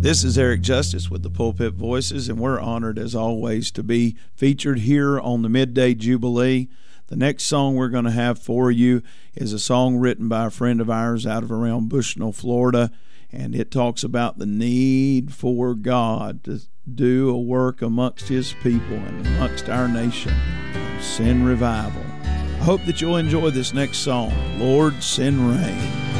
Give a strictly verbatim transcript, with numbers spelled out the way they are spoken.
This is Eric Justice with the Pulpit Voices, and we're honored as always to be featured here on the Midday Jubilee. The next song we're going to have for you is a song written by a friend of ours out of around Bushnell, Florida, and it talks about the need for God to do a work amongst His people and amongst our nation. Send revival. I hope that you'll enjoy this next song, Lord, Send Rain.